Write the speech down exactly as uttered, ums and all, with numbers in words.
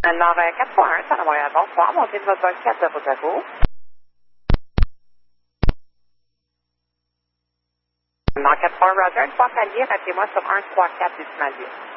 Alors, euh, quatre trois un, ça va Montréal, bonsoir. Montez de votre vol quatre zéro zéro. Alors, quatre trois un, Roger, trois paliers, rappelez-moi sur un trois quatre décimal huit.